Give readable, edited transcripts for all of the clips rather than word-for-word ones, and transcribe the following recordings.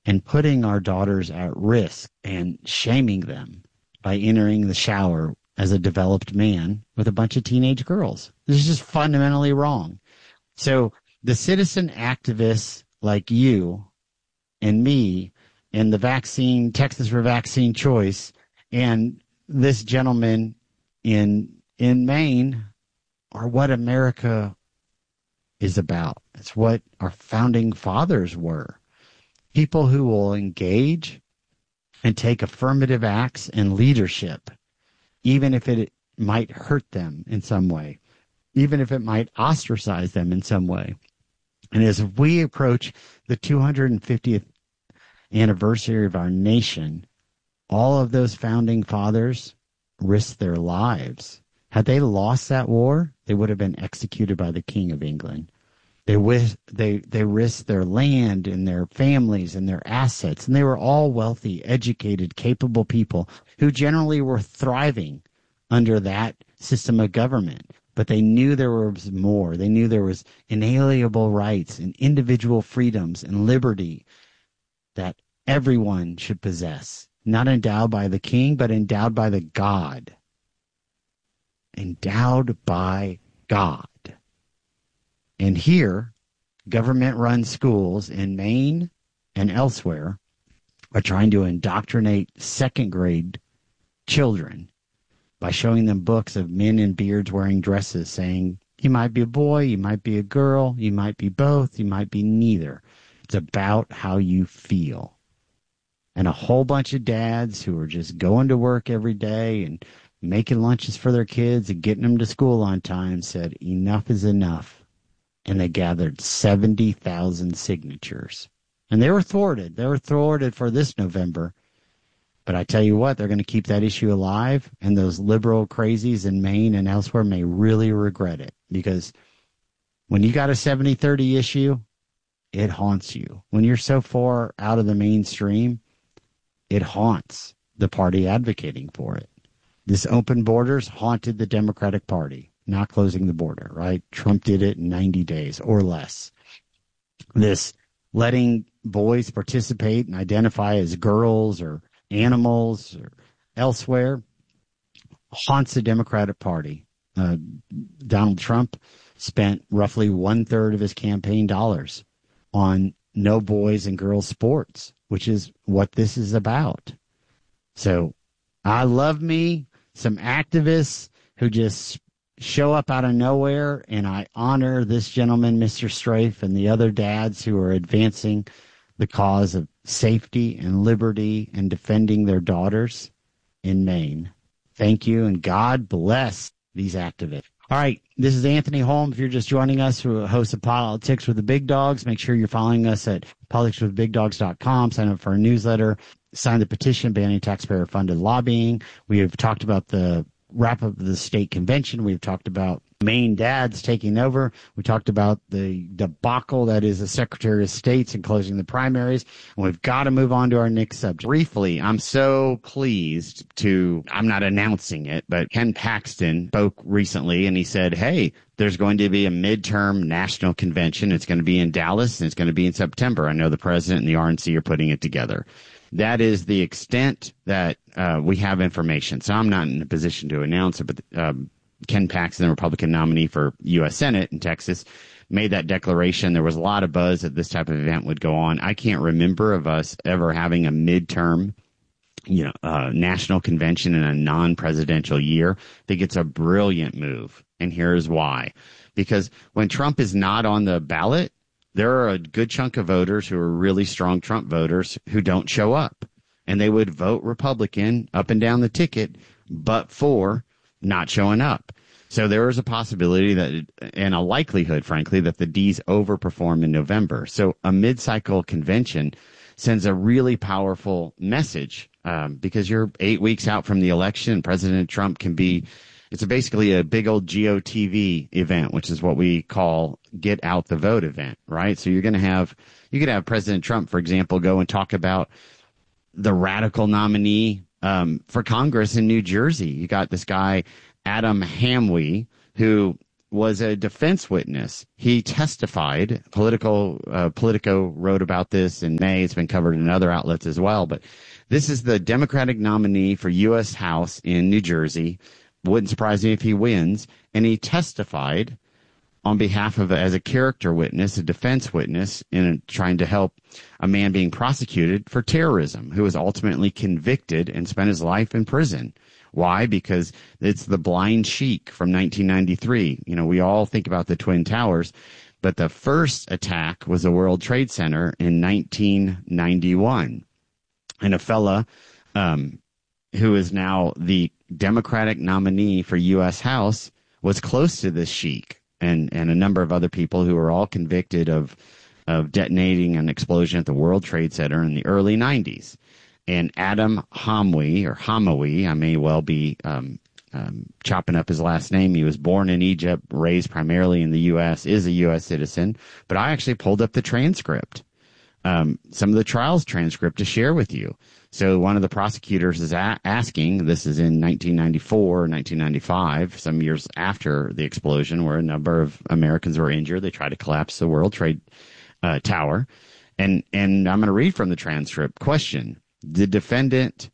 and putting our daughters at risk and shaming them by entering the shower as a developed man with a bunch of teenage girls. This is just fundamentally wrong. So the citizen activists like you and me and the vaccine, Texas for Vaccine Choice, and this gentleman in Maine are what America is about. It's what our founding fathers were. People who will engage and take affirmative acts and leadership, even if it might hurt them in some way, even if it might ostracize them in some way. And as we approach the 250th anniversary of our nation, all of those founding fathers risked their lives. Had they lost that war, they would have been executed by the King of England. They risked their land and their families and their assets, and they were all wealthy, educated, capable people who generally were thriving under that system of government. But they knew there was more. They knew there was inalienable rights and individual freedoms and liberty that everyone should possess, not endowed by the king, but endowed by the God. Endowed by God. And here, government-run schools in Maine and elsewhere are trying to indoctrinate second-grade children by showing them books of men in beards wearing dresses saying, you might be a boy, you might be a girl, you might be both, you might be neither. It's about how you feel. And a whole bunch of dads who are just going to work every day and making lunches for their kids and getting them to school on time said, enough is enough. And they gathered 70,000 signatures. And they were thwarted. They were thwarted for this November. But I tell you what, they're going to keep that issue alive, and those liberal crazies in Maine and elsewhere may really regret it. Because when you got a 70-30 issue, it haunts you. When you're so far out of the mainstream, it haunts the party advocating for it. This open borders haunted the Democratic Party. Not closing the border, right? Trump did it in 90 days or less. This letting boys participate and identify as girls or animals or elsewhere haunts the Democratic Party. Donald Trump spent roughly 1/3 of his campaign dollars on no boys and girls sports, which is what this is about. So I love me some activists who just show up out of nowhere, and I honor this gentleman, Mr. Strafe, and the other dads who are advancing the cause of safety and liberty and defending their daughters in Maine. Thank you, and God bless these activists. All right, this is Anthony Holm. If you're just joining us, who hosts of Politics with the Big Dogs, make sure you're following us at politicswithbigdogs.com. Sign up for our newsletter. Sign the petition banning taxpayer-funded lobbying. We have talked about the wrap up of the state convention. We've talked about Maine dads taking over. We talked about the debacle that is the Secretary of State's and closing the primaries. And we've got to move on to our next subject. Briefly, I'm so pleased I'm not announcing it, but Ken Paxton spoke recently and he said, hey, there's going to be a midterm national convention. It's going to be in Dallas and it's going to be in September. I know the president and the RNC are putting it together. That is the extent that we have information. So I'm not in a position to announce it, but Ken Paxton, the Republican nominee for U.S. Senate in Texas, made that declaration. There was a lot of buzz that this type of event would go on. I can't remember of us ever having a midterm, national convention in a non-presidential year. I think it's a brilliant move, and here's why. Because when Trump is not on the ballot, there are a good chunk of voters who are really strong Trump voters who don't show up, and they would vote Republican up and down the ticket, but for not showing up. So there is a possibility that, and a likelihood, frankly, that the D's overperform in November. So a mid-cycle convention sends a really powerful message because you're 8 weeks out from the election. President Trump can be, it's basically a big old GOTV event, which is what we call get out the vote event, right? So you could have President Trump, for example, go and talk about the radical nominee for Congress in New Jersey. You got this guy, Adam Hamwee, who was a defense witness. He testified. Politico wrote about this in May. It's been covered in other outlets as well. But this is the Democratic nominee for U.S. House in New Jersey. Wouldn't surprise me if he wins. And he testified on behalf of, as a character witness, a defense witness, in trying to help a man being prosecuted for terrorism, who was ultimately convicted and spent his life in prison. Why? Because it's the blind sheik from 1993. You know, we all think about the Twin Towers, but the first attack was the World Trade Center in 1991. And a fella who is now the Democratic nominee for U.S. House was close to this sheik and a number of other people who were all convicted of detonating an explosion at the World Trade Center in the early 90s. And Adam Hamawi, I may well be chopping up his last name. He was born in Egypt, raised primarily in the U.S., is a U.S. citizen. But I actually pulled up the transcript, some of the trials transcript to share with you. So one of the prosecutors is asking, this is in 1994, 1995, some years after the explosion, where a number of Americans were injured. They tried to collapse the World Trade Tower. And I'm going to read from the transcript. Question. The defendant,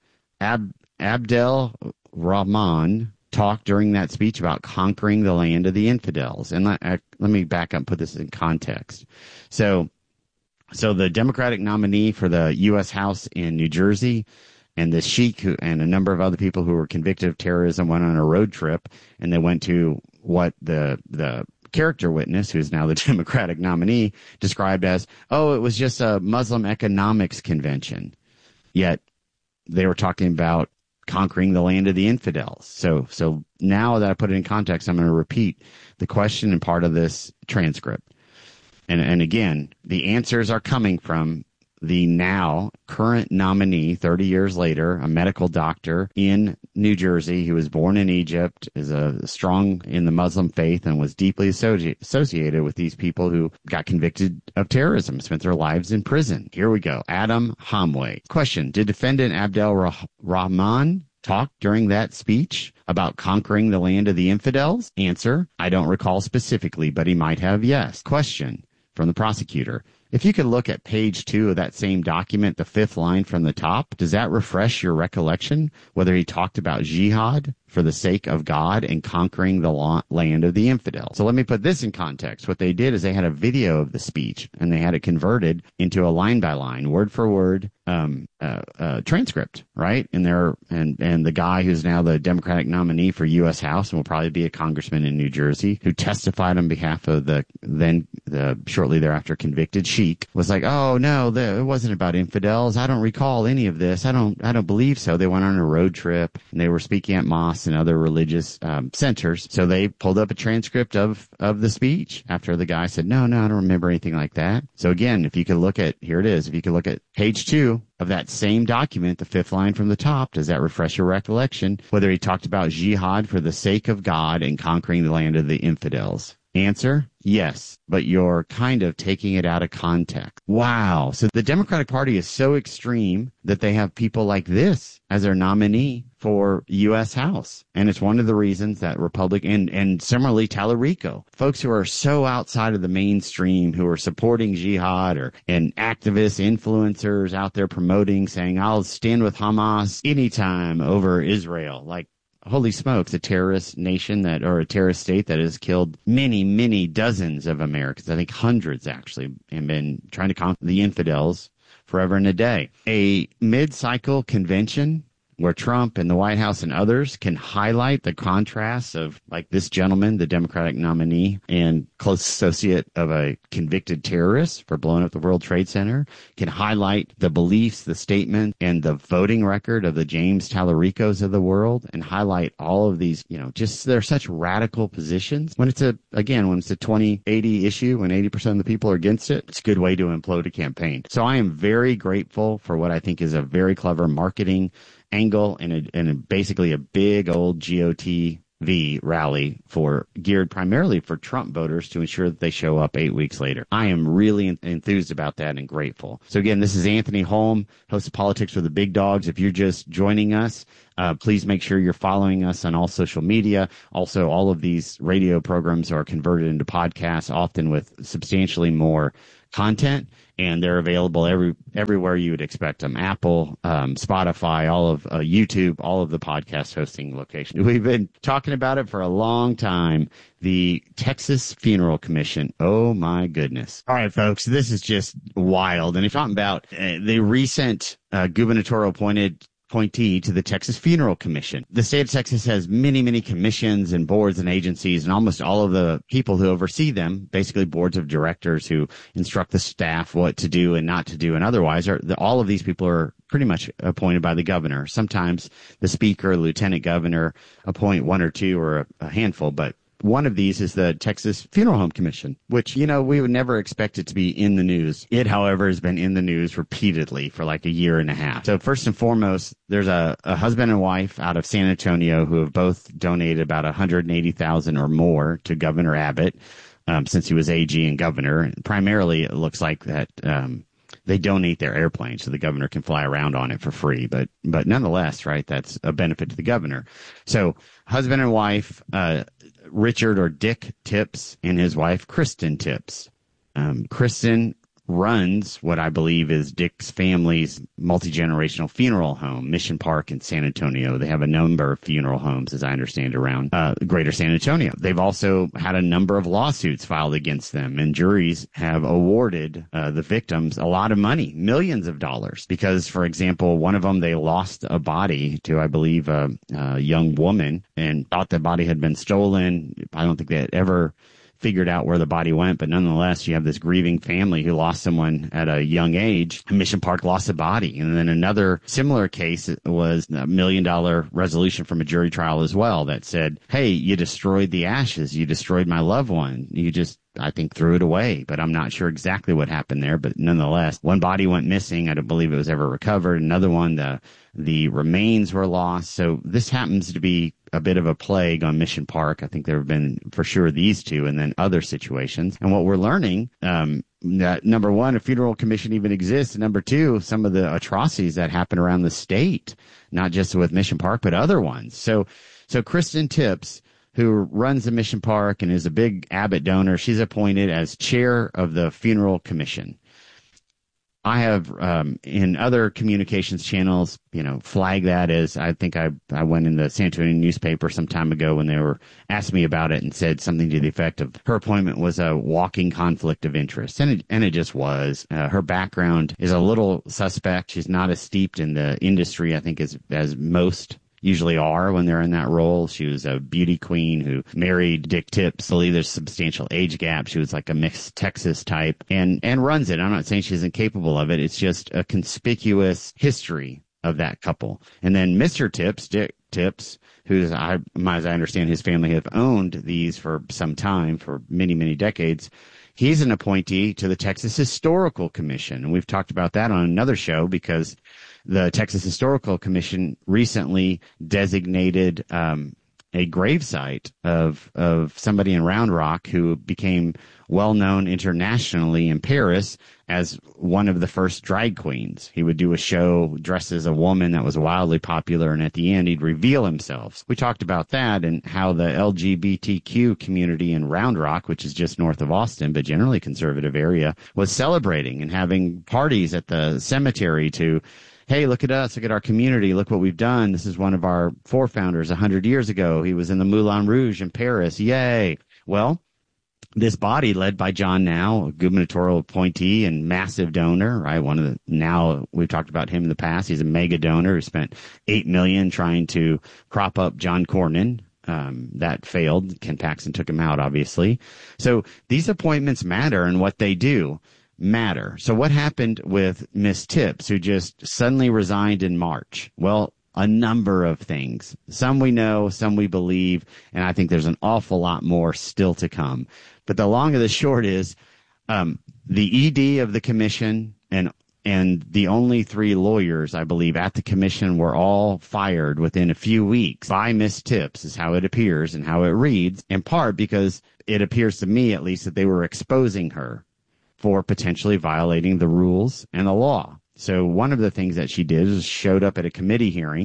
Abdel Rahman, talked during that speech about conquering the land of the infidels. And let me back up and put this in context. So the Democratic nominee for the U.S. House in New Jersey and the sheik and a number of other people who were convicted of terrorism went on a road trip, and they went to what the character witness, who's now the Democratic nominee, described as, it was just a Muslim economics convention. Yet they were talking about conquering the land of the infidels. So now that I put it in context, I'm going to repeat the question and part of this transcript. And again, the answers are coming from the now current nominee, 30 years later, a medical doctor in New Jersey who was born in Egypt, is strong in the Muslim faith, and was deeply associated with these people who got convicted of terrorism, spent their lives in prison. Here we go. Adam Hamway. Question. Did defendant Abdel Rahman talk during that speech about conquering the land of the infidels? Answer. I don't recall specifically, but he might have, yes. Question from the prosecutor. If you could look at page 2 of that same document, the 5th line from the top, does that refresh your recollection whether he talked about jihad for the sake of God and conquering the land of the infidels? So let me put this in context. What they did is they had a video of the speech, and they had it converted into a line-by-line, word-for-word transcript, right? And the guy who's now the Democratic nominee for U.S. House and will probably be a congressman in New Jersey, who testified on behalf of the shortly thereafter convicted sheik, was like, oh no, it wasn't about infidels. I don't recall any of this. I don't believe so. They went on a road trip and they were speaking at mosques and other religious centers. So they pulled up a transcript of the speech after the guy said, no, I don't remember anything like that. So again, if you could look at page 2 of that same document, the 5th line from the top, does that refresh your recollection whether he talked about jihad for the sake of God and conquering the land of the infidels? Answer, yes, but you're kind of taking it out of context. Wow. So the Democratic Party is so extreme that they have people like this as their nominee for U.S. House. And it's one of the reasons that Republican and similarly Tallarico, folks who are so outside of the mainstream, who are supporting jihad and activists, influencers out there promoting, saying, I'll stand with Hamas anytime over Israel. Like, holy smokes, a terrorist nation or a terrorist state that has killed many, many dozens of Americans, I think hundreds actually, and been trying to conquer the infidels forever and a day. A mid-cycle convention where Trump and the White House and others can highlight the contrasts of, like, this gentleman, the Democratic nominee and close associate of a convicted terrorist for blowing up the World Trade Center, can highlight the beliefs, the statement, and the voting record of the James Tallaricos of the world, and highlight all of these, just they're such radical positions. When it's a 20-80 issue, when 80% of the people are against it, it's a good way to implode a campaign. So I am very grateful for what I think is a very clever marketing angle and basically a big old GOTV rally geared primarily for Trump voters to ensure that they show up 8 weeks later. I am really enthused about that and grateful. So again, this is Anthony Holm, host of Politics with the Big Dogs. If you're just joining us, Please make sure you're following us on all social media. Also, all of these radio programs are converted into podcasts, often with substantially more content, and they're available everywhere you would expect them. Apple, Spotify, all of YouTube, all of the podcast hosting locations. We've been talking about it for a long time. The Texas Funeral Commission. Oh my goodness. All right, folks, this is just wild. And if you're talking about the recent gubernatorial appointee to the Texas Funeral Commission. The state of Texas has many, many commissions and boards and agencies, and almost all of the people who oversee them, basically boards of directors who instruct the staff what to do and not to do and otherwise, all of these people are pretty much appointed by the governor. Sometimes the speaker, lieutenant governor appoint one or two or a handful, but one of these is the Texas Funeral Home Commission, which, we would never expect it to be in the news. It, however, has been in the news repeatedly for like a year and a half. So first and foremost, there's a husband and wife out of San Antonio who have both donated about $180,000 or more to Governor Abbott since he was AG and governor. Primarily, it looks like that they donate their airplane so the governor can fly around on it for free. But nonetheless, right, that's a benefit to the governor. So husband and wife, Richard or Dick Tipps and his wife, Kristen Tipps. Kristen runs what I believe is Dick's family's multi-generational funeral home, Mission Park in San Antonio. They have a number of funeral homes, as I understand, around greater San Antonio. They've also had a number of lawsuits filed against them, and juries have awarded the victims a lot of money, millions of dollars, because, for example, one of them, they lost a body to, I believe, a young woman and thought the body had been stolen. I don't think they had ever figured out where the body went, but nonetheless, you have this grieving family who lost someone at a young age. Mission Park lost a body. And then another similar case was a $1 million resolution from a jury trial as well that said, hey, you destroyed the ashes. You destroyed my loved one. You just, I think, threw it away, but I'm not sure exactly what happened there. But nonetheless, one body went missing. I don't believe it was ever recovered. Another one, the remains were lost. So this happens to be a bit of a plague on Mission Park. I think there have been for sure these two and then other situations. And what we're learning, that number one, a funeral commission even exists. And number two, some of the atrocities that happen around the state, not just with Mission Park, but other ones. So Kristen Tipps, who runs the Mission Park and is a big Abbott donor, she's appointed as chair of the funeral commission. I have, in other communications channels, flagged that as, I think I went in the San Antonio newspaper some time ago when they were asked me about it and said something to the effect of her appointment was a walking conflict of interest. And it just was. Her background is a little suspect. She's not as steeped in the industry, I think, as most usually are when they're in that role. She was a beauty queen who married Dick Tipps. So there's substantial age gap. She was like a mixed Texas type and runs it. I'm not saying she's incapable of it. It's just a conspicuous history of that couple. And then Mr. Tipps, Dick Tipps, who's, as I understand, his family have owned these for some time, for many, many decades. He's an appointee to the Texas Historical Commission. And we've talked about that on another show because the Texas Historical Commission recently designated a gravesite of somebody in Round Rock who became well-known internationally in Paris as one of the first drag queens. He would do a show dressed as a woman that was wildly popular, and at the end, he'd reveal himself. We talked about that and how the LGBTQ community in Round Rock, which is just north of Austin, but generally conservative area, was celebrating and having parties at the cemetery to, hey, look at us, look at our community, look what we've done. This is one of our forefounders 100 years ago. He was in the Moulin Rouge in Paris. Yay. Well, this body led by John Now, a gubernatorial appointee and massive donor, right? Now we've talked about him in the past. He's a mega donor who spent $8 million trying to prop up John Cornyn. That failed. Ken Paxton took him out, obviously. So these appointments matter, and what they do matter. So what happened with Miss Tipps, who just suddenly resigned in March? Well, a number of things. Some we know, some we believe, and I think there's an awful lot more still to come. But the long and the short is the ED of the commission and the only 3 lawyers, I believe, at the commission were all fired within a few weeks by Miss Tipps, is how it appears and how it reads, in part because it appears to me, at least, that they were exposing her for potentially violating the rules and the law. So one of the things that she did is showed up at a committee hearing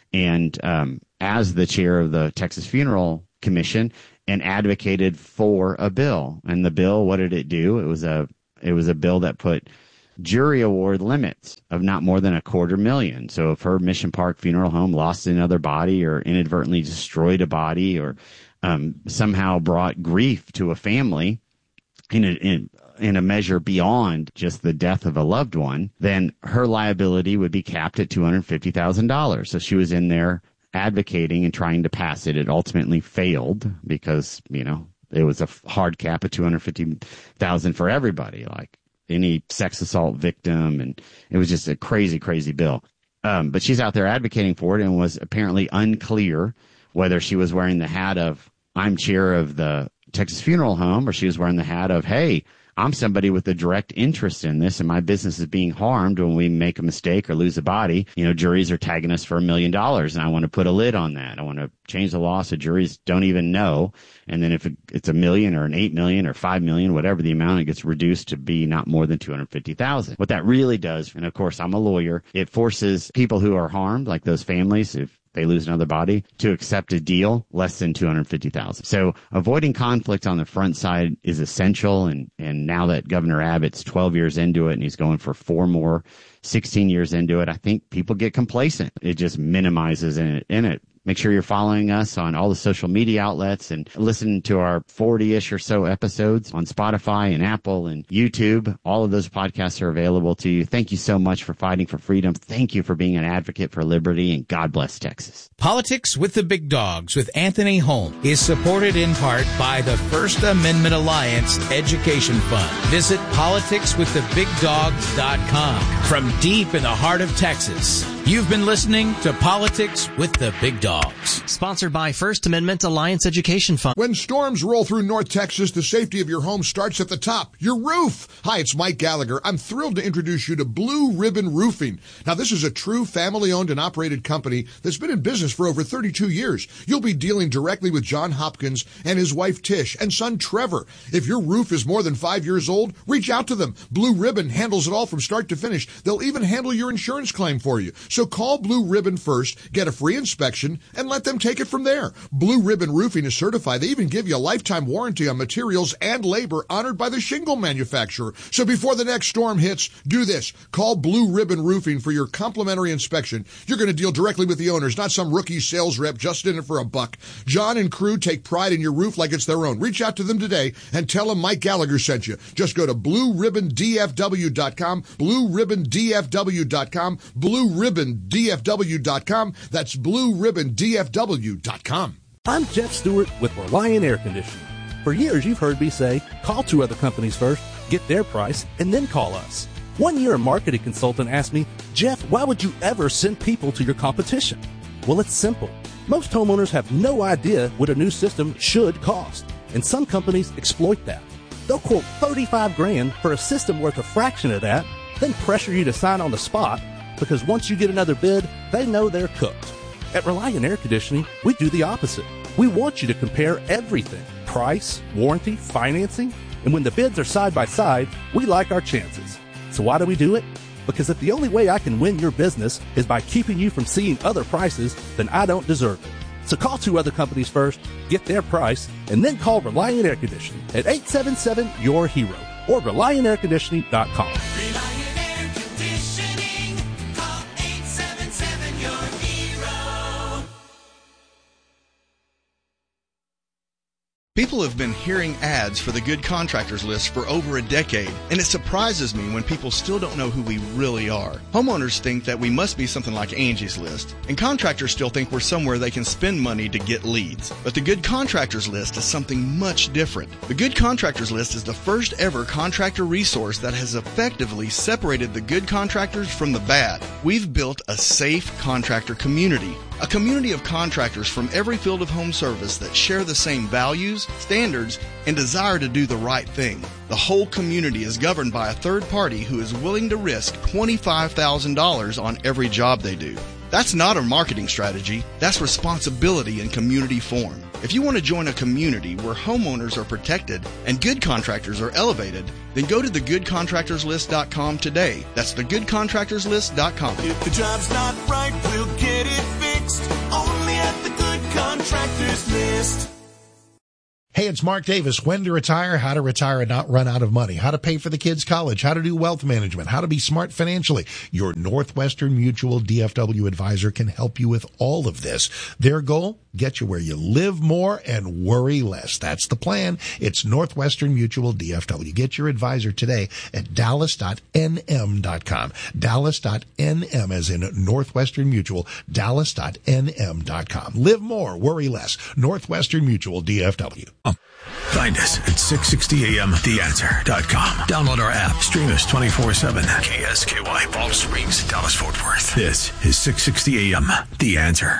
and as the chair of the Texas Funeral Commission, and advocated for a bill. And the bill, what did it do? It was a bill that put jury award limits of not more than $250,000. So if her Mission Park funeral home lost another body or inadvertently destroyed a body or somehow brought grief to a family in a measure beyond just the death of a loved one, then her liability would be capped at $250,000. So she was in there advocating and trying to pass it. It ultimately failed because, it was a hard cap of $250,000 for everybody, like any sex assault victim. And it was just a crazy, crazy bill. But she's out there advocating for it and was apparently unclear whether she was wearing the hat of, I'm chair of the Texas Funeral Home, or she was wearing the hat of, hey, I'm somebody with a direct interest in this and my business is being harmed when we make a mistake or lose a body. Juries are tagging us for $1 million and I want to put a lid on that. I want to change the law so juries don't even know. And then if it's $1 million or an $8 million or $5 million, whatever the amount, it gets reduced to be not more than $250,000. What that really does, and of course I'm a lawyer, it forces people who are harmed, like those families, if they lose another body, to accept a deal less than $250,000. So avoiding conflict on the front side is essential. And now that Governor Abbott's 12 years into it and he's going for 4 more, 16 years into it, I think people get complacent. It just minimizes in it. Make sure you're following us on all the social media outlets and listen to our 40-ish or so episodes on Spotify and Apple and YouTube. All of those podcasts are available to you. Thank you so much for fighting for freedom. Thank you for being an advocate for liberty, and God bless Texas. Politics with the Big Dogs with Anthony Holm is supported in part by the First Amendment Alliance Education Fund. Visit politicswiththebigdogs.com. From deep in the heart of Texas, you've been listening to Politics with the Big Dogs. Sponsored by First Amendment Alliance Education Fund. When storms roll through North Texas, the safety of your home starts at the top, your roof. Hi, it's Mike Gallagher. I'm thrilled to introduce you to Blue Ribbon Roofing. Now, this is a true family-owned and operated company that's been in business for over 32 years. You'll be dealing directly with John Hopkins and his wife Tish and son Trevor. If your roof is more than 5 years old, reach out to them. Blue Ribbon handles it all from start to finish. They'll even handle your insurance claim for you. So call Blue Ribbon first, get a free inspection, and let them take it from there. Blue Ribbon Roofing is certified. They even give you a lifetime warranty on materials and labor honored by the shingle manufacturer. So before the next storm hits, do this. Call Blue Ribbon Roofing for your complimentary inspection. You're going to deal directly with the owners, not some rookie sales rep just in it for a buck. John and crew take pride in your roof like it's their own. Reach out to them today and tell them Mike Gallagher sent you. Just go to BlueRibbonDFW.com, BlueRibbonDFW.com, BlueRibbonDFW.com. That's BlueRibbonDFW.com. I'm Jeff Stewart with Reliant Air Conditioning. For years, you've heard me say, call 2 other companies first, get their price, and then call us. One year, a marketing consultant asked me, Jeff, why would you ever send people to your competition? Well, it's simple. Most homeowners have no idea what a new system should cost, and some companies exploit that. They'll quote $35,000 for a system worth a fraction of that, then pressure you to sign on the spot, because once you get another bid, they know they're cooked. At Reliant Air Conditioning, we do the opposite. We want you to compare everything: price, warranty, financing, and when the bids are side by side, we like our chances. So why do we do it? Because if the only way I can win your business is by keeping you from seeing other prices, then I don't deserve it. So call 2 other companies first, get their price, and then call Reliant Air Conditioning at 877-YOUR-HERO or ReliantAirConditioning.com. People have been hearing ads for the Good Contractors List for over a decade, and it surprises me when people still don't know who we really are. Homeowners think that we must be something like Angie's List, and contractors still think we're somewhere they can spend money to get leads. But the Good Contractors List is something much different. The Good Contractors List is the first ever contractor resource that has effectively separated the good contractors from the bad. We've built a safe contractor community. A community of contractors from every field of home service that share the same values, standards, and desire to do the right thing. The whole community is governed by a third party who is willing to risk $25,000 on every job they do. That's not a marketing strategy. That's responsibility in community form. If you want to join a community where homeowners are protected and good contractors are elevated, then go to thegoodcontractorslist.com today. That's thegoodcontractorslist.com. If the job's not right, we'll get it fixed. Contractors List. Hey, it's Mark Davis. When to retire, how to retire and not run out of money, how to pay for the kids' college, how to do wealth management, how to be smart financially. Your Northwestern Mutual DFW advisor can help you with all of this. Their goal, get you where you live more and worry less. That's the plan. It's Northwestern Mutual DFW. Get your advisor today at dallas.nm.com. Dallas.nm as in Northwestern Mutual, dallas.nm.com. Live more, worry less. Northwestern Mutual DFW. Find us at 660amtheanswer.com. Download our app. Stream us 24/7. KSKY, Palm Springs, Dallas, Fort Worth. This is 660 AM, The Answer.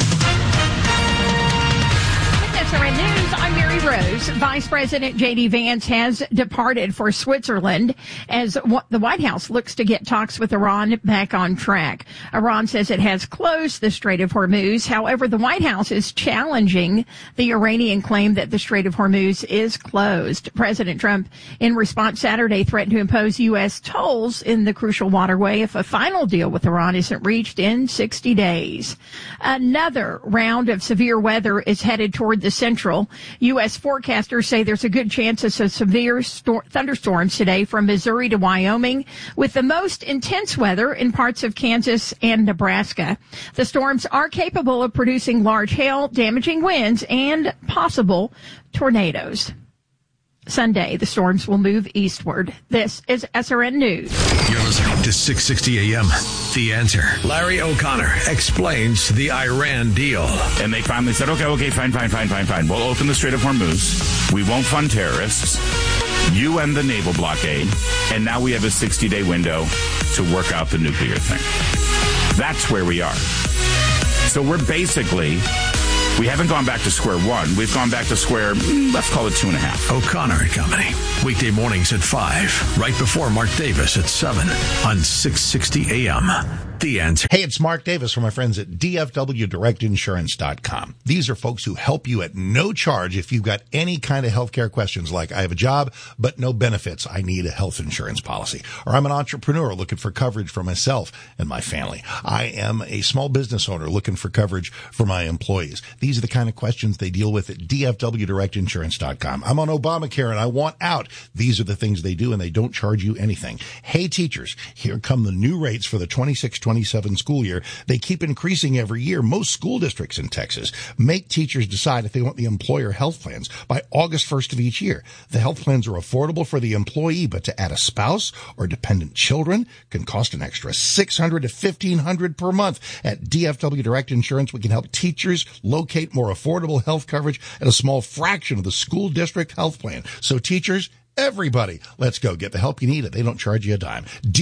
SRN News, I'm Mary Rose. Vice President J.D. Vance has departed for Switzerland as the White House looks to get talks with Iran back on track. Iran says it has closed the Strait of Hormuz. However, the White House is challenging the Iranian claim that the Strait of Hormuz is closed. President Trump, in response Saturday, threatened to impose U.S. tolls in the crucial waterway if a final deal with Iran isn't reached in 60 days. Another round of severe weather is headed toward the Central. U.S. forecasters say there's a good chance of some severe thunderstorms today from Missouri to Wyoming, with the most intense weather in parts of Kansas and Nebraska. The storms are capable of producing large hail, damaging winds, and possible tornadoes. Sunday, the storms will move eastward. This is SRN News. You're listening to 660 AM, The Answer. Larry O'Connor explains the Iran deal. And they finally said, okay, fine. We'll open the Strait of Hormuz. We won't fund terrorists. You end the naval blockade. And now we have a 60-day window to work out the nuclear thing. That's where we are. So we're basically... We haven't gone back to square one. We've gone back to square, let's call it 2.5. O'Connor and Company. Weekday mornings at 5. Right before Mark Davis at 7 on 660 AM. The Answer. Hey, it's Mark Davis from my friends at DFWDirectInsurance.com. These are folks who help you at no charge if you've got any kind of healthcare questions like, I have a job, but no benefits. I need a health insurance policy. Or I'm an entrepreneur looking for coverage for myself and my family. I am a small business owner looking for coverage for my employees. These are the kind of questions they deal with at DFWDirectInsurance.com. I'm on Obamacare and I want out. These are the things they do, and they don't charge you anything. Hey, teachers, here come the new rates for the 26-27 school year. They keep increasing every year. Most school districts in Texas make teachers decide if they want the employer health plans by August 1st of each year. The health plans are affordable for the employee, but to add a spouse or dependent children can cost an extra $600 to $1,500 per month. At DFW Direct Insurance, we can help teachers locate more affordable health coverage at a small fraction of the school district health plan. So teachers, everybody, let's go get the help you need. They don't charge you a dime.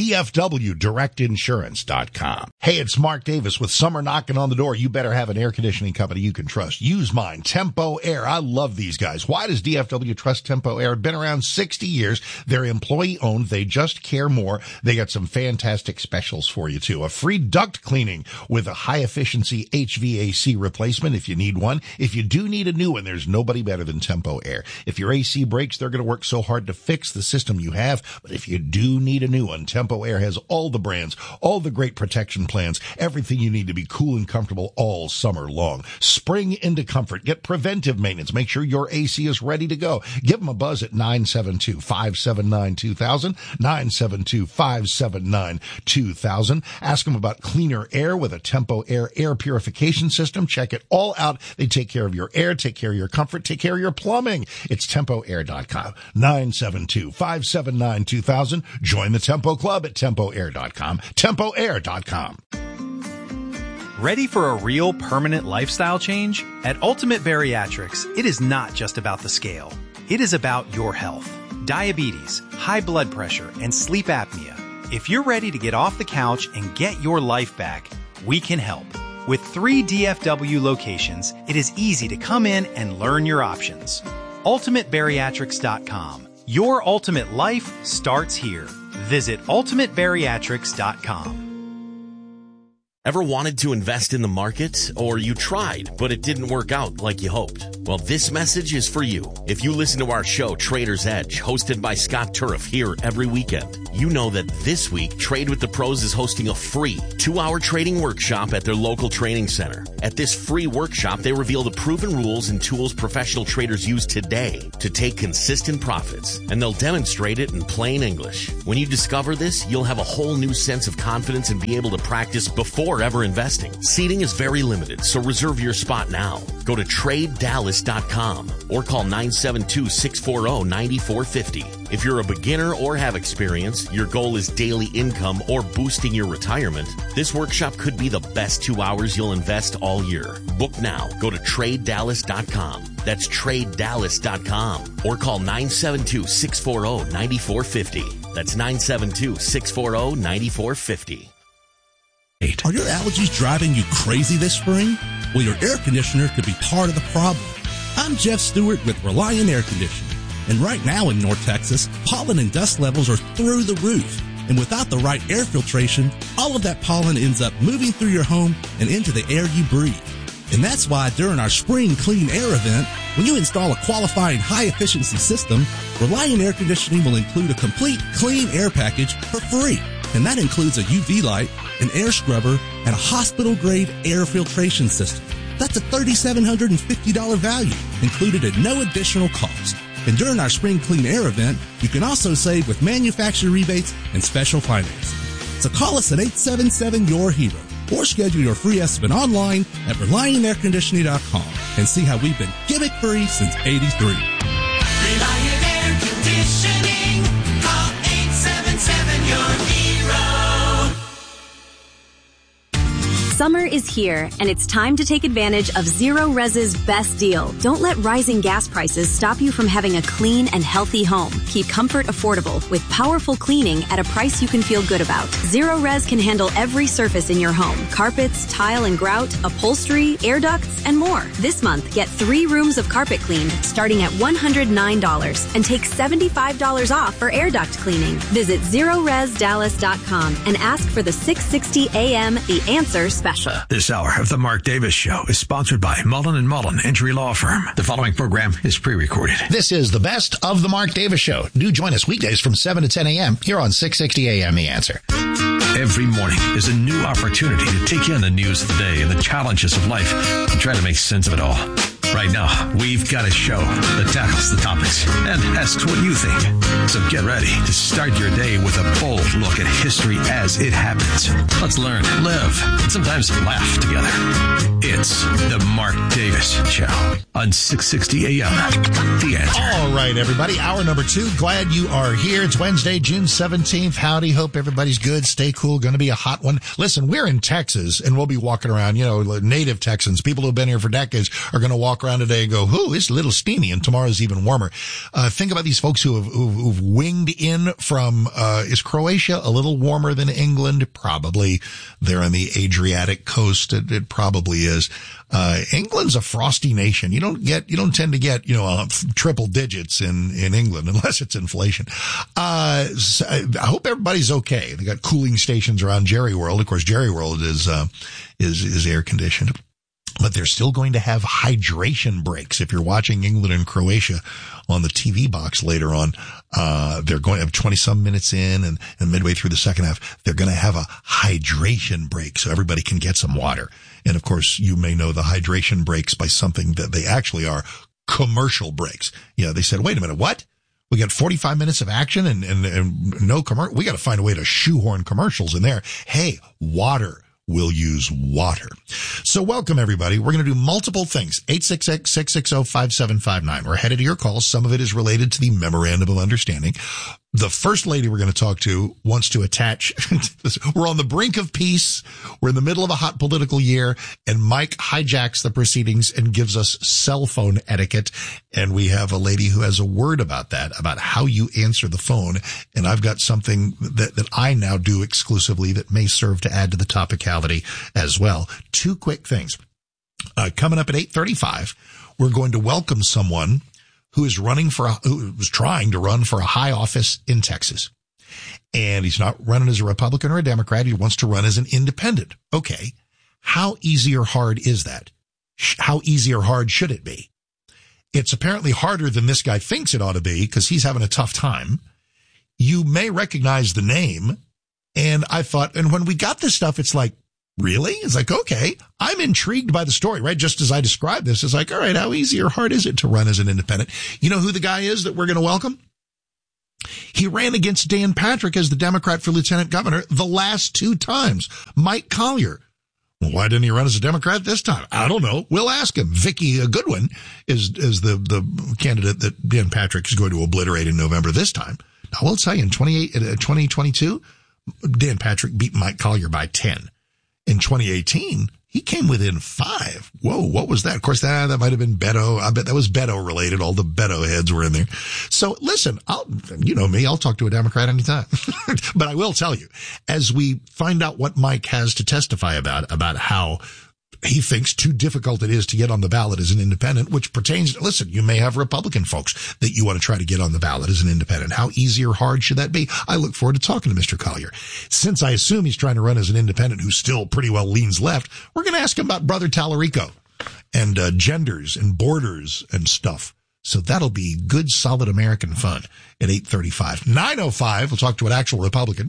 DFWDirectInsurance.com. Hey, it's Mark Davis. With summer knocking on the door, you better have an air conditioning company you can trust. Use mine, Tempo Air. I love these guys. Why does DFW trust Tempo Air? Been around 60 years. They're employee owned. They just care more. They got some fantastic specials for you too. A free duct cleaning with a high efficiency HVAC replacement if you need one. If you do need a new one, there's nobody better than Tempo Air. If your AC breaks, they're going to work so hard to fix the system you have. But if you do need a new one, Tempo Air has all the brands, all the great protection plans, everything you need to be cool and comfortable all summer long. Spring into comfort. Get preventive maintenance. Make sure your AC is ready to go. Give them a buzz at 972-579-2000, 972-579-2000. Ask them about cleaner air with a Tempo Air air purification system. Check it all out. They take care of your air, take care of your comfort, take care of your plumbing. It's TempoAir.com. 972-579-2000. Join the Tempo Club at TempoAir.com. TempoAir.com. Ready for a real permanent lifestyle change? At Ultimate Bariatrics, it is not just about the scale. It is about your health. Diabetes, high blood pressure, and sleep apnea. If you're ready to get off the couch and get your life back, we can help. With 3 DFW locations, it is easy to come in and learn your options. UltimateBariatrics.com. Your ultimate life starts here. Visit UltimateBariatrics.com. Ever wanted to invest in the market, or you tried, but it didn't work out like you hoped? Well, this message is for you. If you listen to our show, Trader's Edge, hosted by Scott Turf here every weekend, you know that this week, Trade with the Pros is hosting a free 2-hour trading workshop at their local training center. At this free workshop, they reveal the proven rules and tools professional traders use today to take consistent profits, and they'll demonstrate it in plain English. When you discover this, you'll have a whole new sense of confidence and be able to practice before ever investing. Seating is very limited, so reserve your spot now. Go to TradeDallas.com or call 972-640-9450. If you're a beginner or have experience, your goal is daily income or boosting your retirement, this workshop could be the best 2 hours you'll invest all year. Book now. Go to TradeDallas.com. That's TradeDallas.com or call 972-640-9450. That's 972-640-9450. Are your allergies driving you crazy this spring? Well, your air conditioner could be part of the problem. I'm Jeff Stewart with Reliant Air Conditioning. And right now in North Texas, pollen and dust levels are through the roof. And without the right air filtration, all of that pollen ends up moving through your home and into the air you breathe. And that's why during our Spring Clean Air event, when you install a qualifying high-efficiency system, Reliant Air Conditioning will include a complete clean air package for free. And that includes a UV light, an air scrubber, and a hospital-grade air filtration system. That's a $3,750 value, included at no additional cost. And during our Spring Clean Air event, you can also save with manufacturer rebates and special financing. So call us at 877-YOUR-HERO or schedule your free estimate online at ReliantAirConditioning.com and see how we've been gimmick-free since '83. Reliant Air Conditioning. Call 877-YOUR-HERO. Summer is here, and it's time to take advantage of Zero Rez's best deal. Don't let rising gas prices stop you from having a clean and healthy home. Keep comfort affordable with powerful cleaning at a price you can feel good about. Zero Rez can handle every surface in your home: carpets, tile and grout, upholstery, air ducts, and more. This month, get 3 rooms of carpet cleaned starting at $109 and take $75 off for air duct cleaning. Visit ZeroRezDallas.com and ask for the 660 AM The Answer special. This hour of the Mark Davis Show is sponsored by Mullen & Mullen Injury Law Firm. The following program is pre-recorded. This is the best of the Mark Davis Show. Do join us weekdays from 7 to 10 a.m. here on 660 a.m. The Answer. Every morning is a new opportunity to take in the news of the day and the challenges of life and try to make sense of it all. Right now, we've got a show that tackles the topics and asks what you think. So get ready to start your day with a bold look at history as it happens. Let's learn, live, and sometimes laugh together. It's the Mark Davis Show on 660 AM. The Answer. All right, everybody. Hour number 2. Glad you are here. It's Wednesday, June 17th. Howdy. Hope everybody's good. Stay cool. Going to be a hot one. Listen, we're in Texas, and we'll be walking around, native Texans, people who have been here for decades, are going to walk around today and go, it's a little steamy, and tomorrow's even warmer. Think about these folks who've winged in from, is Croatia a little warmer than England? Probably. They're on the Adriatic coast. It probably is. England's a frosty nation. You don't tend to get, triple digits in England unless it's inflation. So I hope everybody's okay. They got cooling stations around Jerry World. Of course, Jerry World is air conditioned. But they're still going to have hydration breaks. If you're watching England and Croatia on the TV box later on, they're going to have 20-some minutes in and midway through the second half, they're going to have a hydration break so everybody can get some water. And of course, you may know the hydration breaks by something that they actually are: commercial breaks. They said, wait a minute, what? We got 45 minutes of action and no commercial. We got to find a way to shoehorn commercials in there. Hey, water. We'll use water. So welcome, everybody. We're going to do multiple things. 866-660-5759. We're headed to your calls. Some of it is related to the Memorandum of Understanding. The first lady we're going to talk to wants to attach. We're on the brink of peace. We're in the middle of a hot political year, and Mike hijacks the proceedings and gives us cell phone etiquette. And we have a lady who has a word about that, about how you answer the phone. And I've got something that I now do exclusively that may serve to add to the topicality as well. 2 quick things. Coming up at 8:35, we're going to welcome someone who is trying to run for a high office in Texas. And he's not running as a Republican or a Democrat. He wants to run as an independent. Okay. How easy or hard is that? How easy or hard should it be? It's apparently harder than this guy thinks it ought to be because he's having a tough time. You may recognize the name. And I thought, and when we got this stuff, it's like, really? It's like, okay, I'm intrigued by the story, right? Just as I described this, it's like, all right, how easy or hard is it to run as an independent? You know who the guy is that we're going to welcome? He ran against Dan Patrick as the Democrat for lieutenant governor the last 2 times. Mike Collier. Well, why didn't he run as a Democrat this time? I don't know. We'll ask him. Vicky Goodwin is the candidate that Dan Patrick is going to obliterate in November this time. Now, I will tell you, in 2022, Dan Patrick beat Mike Collier by 10. In 2018, he came within 5. Whoa, what was that? Of course, that might have been Beto. I bet that was Beto related. All the Beto heads were in there. So listen, you know me, I'll talk to a Democrat anytime. But I will tell you, as we find out what Mike has to testify about how he thinks too difficult it is to get on the ballot as an independent, which pertains, listen, you may have Republican folks that you want to try to get on the ballot as an independent. How easy or hard should that be? I look forward to talking to Mr. Collier. Since I assume he's trying to run as an independent who still pretty well leans left, we're going to ask him about Brother Tallarico and genders and borders and stuff. So that'll be good, solid American fun at 8:35. 9:05, we'll talk to an actual Republican.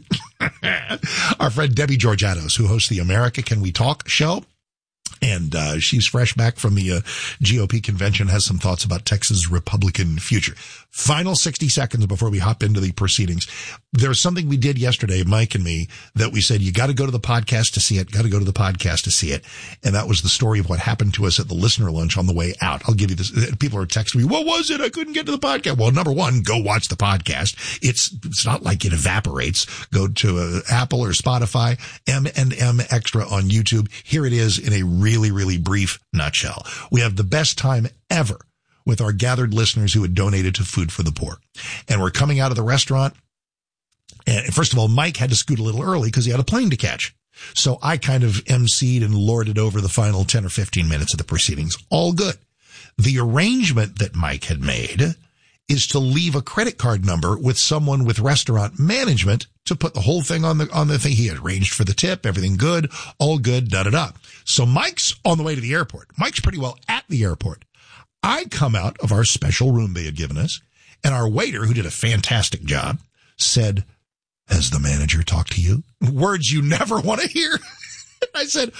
Our friend Debbie Georgatos, who hosts the America Can We Talk show. And she's fresh back from the GOP convention, has some thoughts about Texas' Republican future. Final 60 seconds before we hop into the proceedings. There's something we did yesterday, Mike and me, that we said, you got to go to the podcast to see it, got to go to the podcast to see it. And that was the story of what happened to us at the listener lunch on the way out. I'll give you this. People are texting me, what was it? I couldn't get to the podcast. Well, number one, go watch the podcast. It's not like it evaporates. Go to Apple or Spotify, M&M Extra on YouTube. Here it is in a really, really brief nutshell. We have the best time ever with our gathered listeners who had donated to Food for the Poor. And we're coming out of the restaurant. And first of all, Mike had to scoot a little early because he had a plane to catch. So I kind of emceed and lorded over the final 10 or 15 minutes of the proceedings. All good. The arrangement that Mike had made is to leave a credit card number with someone with restaurant management to put the whole thing on the thing. He had arranged for the tip, everything good, all good, da-da-da. So Mike's on the way to the airport. Mike's pretty well at the airport. I come out of our special room they had given us, and our waiter, who did a fantastic job, said, has the manager talked to you? Words you never want to hear. I said,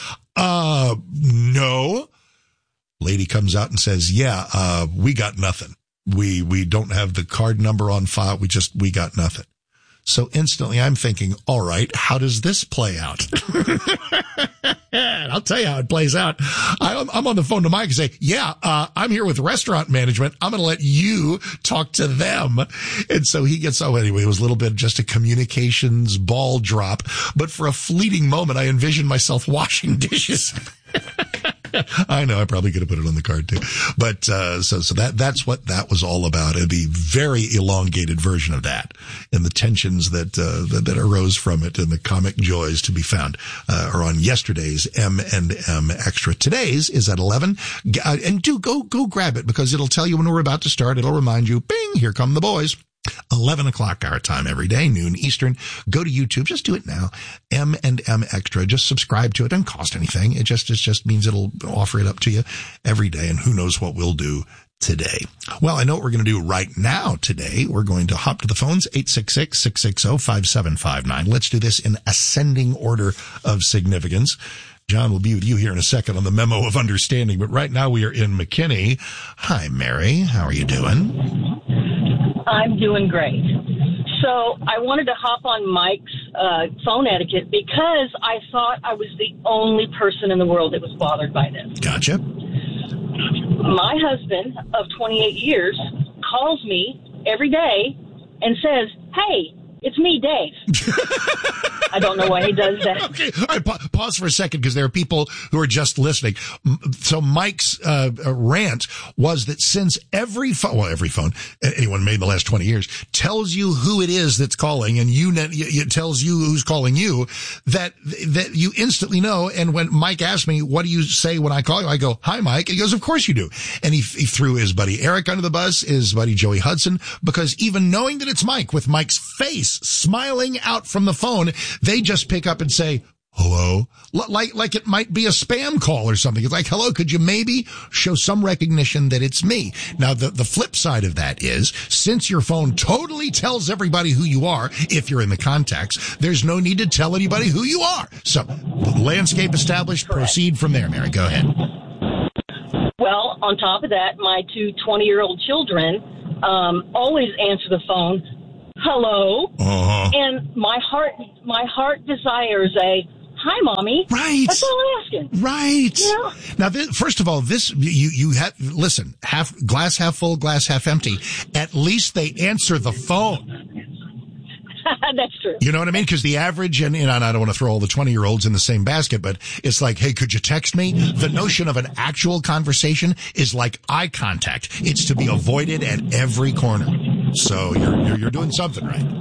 no. Lady comes out and says, yeah, we got nothing. We don't have the card number on file. We got nothing. So instantly I'm thinking, all right, how does this play out? And I'll tell you how it plays out. I'm on the phone to Mike and say, yeah, I'm here with restaurant management. I'm going to let you talk to them. And so he gets, anyway, it was a little bit just a communications ball drop. But for a fleeting moment, I envisioned myself washing dishes. I know I probably could have put it on the card too, but so that's what that was all about. It'd be very elongated version of that, and the tensions that arose from it, and the comic joys to be found are on yesterday's M&M Extra. Today's is at 11, and do go grab it because it'll tell you when we're about to start. It'll remind you, bing, here come the boys. 11 o'clock our time every day, noon Eastern. Go to YouTube. Just do it now. M&M Extra. Just subscribe to it. It doesn't cost anything. It just means it'll offer it up to you every day. And who knows what we'll do today. Well, I know what we're going to do right now today. We're going to hop to the phones, 866-660-5759. Let's do this in ascending order of significance. John will be with you here in a second on the memo of understanding. But right now we are in McKinney. Hi, Mary. How are you doing? I'm doing great. So I wanted to hop on Mike's phone etiquette because I thought I was the only person in the world that was bothered by this. Gotcha. My husband of 28 years calls me every day and says, hey, it's me, Dave. I don't know why he does that. Okay, all right, pause for a second because there are people who are just listening. So Mike's rant was that since every phone anyone made in the last 20 years tells you who it is that's calling, and it tells you who's calling you, that you instantly know. And when Mike asked me, what do you say when I call you? I go, hi, Mike. And he goes, of course you do. And he threw his buddy Eric under the bus, his buddy Joey Hudson, because even knowing that it's Mike with Mike's face face, smiling out from the phone, they just pick up and say, hello, like it might be a spam call or something. It's like, hello, could you maybe show some recognition that it's me? Now, the flip side of that is, since your phone totally tells everybody who you are, if you're in the contacts, there's no need to tell anybody who you are. So, landscape established, proceed from there, Mary. Go ahead. Well, on top of that, my two 20-year-old children always answer the phone, hello, and my heart desires a, hi, Mommy. Right. That's all I'm asking. Right. You know? Now, first of all, you have, listen, glass half full, glass half empty. At least they answer the phone. That's true. You know what I mean? Because the average, and I don't want to throw all the 20-year-olds in the same basket, but it's like, hey, could you text me? The notion of an actual conversation is like eye contact. It's to be avoided at every corner. So you're doing something right.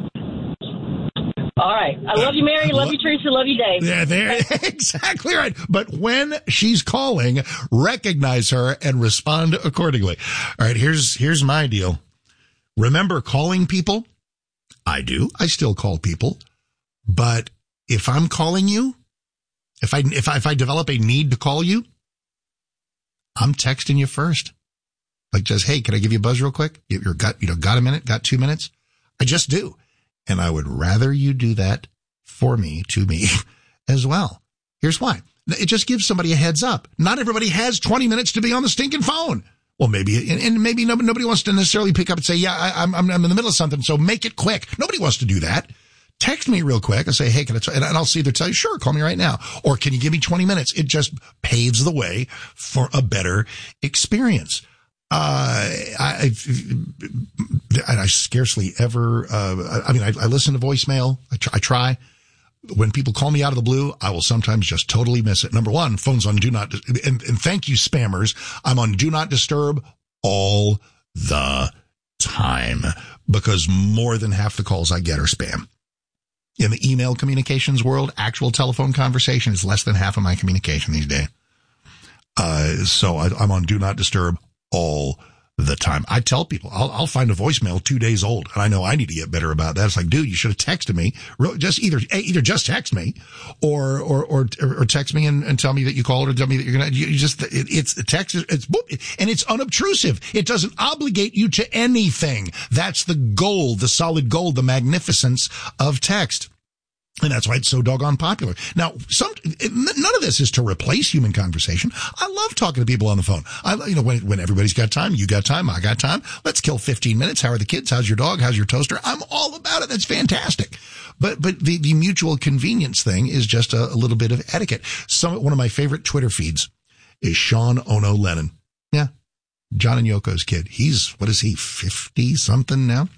All right. I love you, Mary. Love you, Teresa. Love you, Dave. Yeah, there, exactly right. But when she's calling, recognize her and respond accordingly. All right, here's my deal. Remember calling people? I do. I still call people. But if I'm calling you, if I develop a need to call you, I'm texting you first. Like just, hey, can I give you a buzz real quick? Got a minute? Got 2 minutes? I just do. And I would rather you do that for me, to me, as well. Here's why. It just gives somebody a heads up. Not everybody has 20 minutes to be on the stinking phone. Well, maybe, and maybe nobody wants to necessarily pick up and say, yeah, I'm in the middle of something, so make it quick. Nobody wants to do that. Text me real quick and say, hey, and I'll either tell you, sure, call me right now. Or can you give me 20 minutes? It just paves the way for a better experience. I scarcely ever, I listen to voicemail. I try. When people call me out of the blue, I will sometimes just totally miss it. Number one, phone's on do not, and thank you spammers. I'm on do not disturb all the time because more than half the calls I get are spam. In the email communications world, actual telephone conversation is less than half of my communication these days. So I'm on do not disturb all the time. I tell people I'll find a voicemail 2 days old, and I know I need to get better about that. It's like, dude, you should have texted me. Just either just text me, or text me and tell me that you called, or tell me that you're gonna. It's text. It's boop, and it's unobtrusive. It doesn't obligate you to anything. That's the gold, the solid gold, the magnificence of text. And that's why it's so doggone popular. Now, none of this is to replace human conversation. I love talking to people on the phone. When everybody's got time, you got time, I got time. Let's kill 15 minutes. How are the kids? How's your dog? How's your toaster? I'm all about it. That's fantastic. But the mutual convenience thing is just a little bit of etiquette. One of my favorite Twitter feeds is Sean Ono Lennon. Yeah. John and Yoko's kid. What is he, 50 something now?